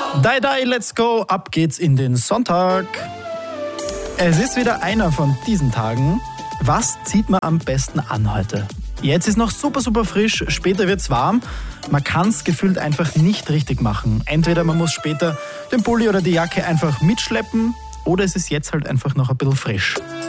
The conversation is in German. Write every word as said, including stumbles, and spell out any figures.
Die, die, let's go, ab geht's in den Sonntag. Es ist wieder einer von diesen Tagen. Was zieht man am besten an heute? Jetzt ist noch super, super frisch, später wird's warm. Man kann's gefühlt einfach nicht richtig machen. Entweder man muss später den Pulli oder die Jacke einfach mitschleppen oder es ist jetzt halt einfach noch ein bisschen frisch.